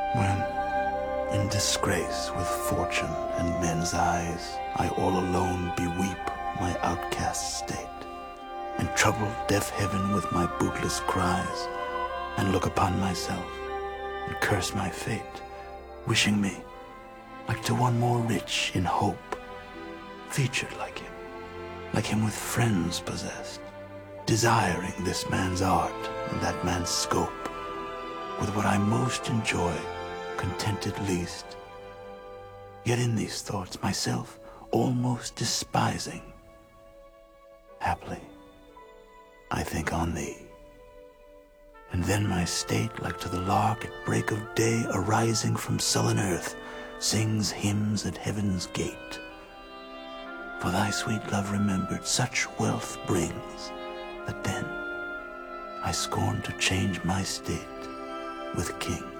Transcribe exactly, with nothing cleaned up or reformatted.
When, in disgrace with fortune and men's eyes, I all alone beweep my outcast state, and trouble deaf heaven with my bootless cries, and look upon myself, and curse my fate, wishing me, like to one more rich in hope, featured like him, like him with friends possessed, desiring this man's art and that man's scope, with what I most enjoy, contented least, yet in these thoughts myself almost despising. Haply, I think on thee, and then my state, like to the lark at break of day arising from sullen earth, sings hymns at heaven's gate. For thy sweet love remembered such wealth brings, that then I scorn to change my state with kings.